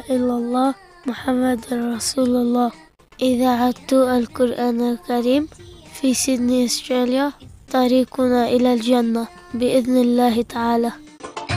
إلا الله محمد رسول الله. إذاعة القرآن الكريم في سيدني، أستراليا. طريقنا إلى الجنة بإذن الله تعالى.